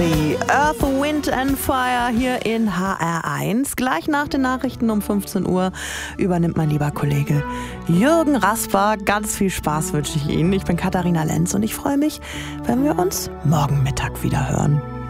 Earth, Wind and Fire hier in HR1. Gleich nach den Nachrichten um 15 Uhr übernimmt mein lieber Kollege Jürgen Rasper. Ganz viel Spaß wünsche ich Ihnen. Ich bin Katharina Lenz und ich freue mich, wenn wir uns morgen Mittag wieder hören.